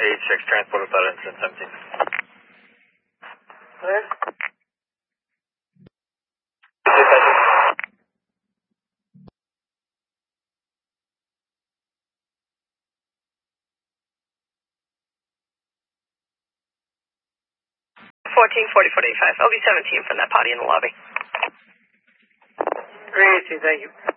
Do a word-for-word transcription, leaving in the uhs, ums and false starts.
eight six, transport without incident seventeen. Clear? fourteen forty-four eighty-five. L B seventeen from that potty in the lobby. three eighteen, thank you.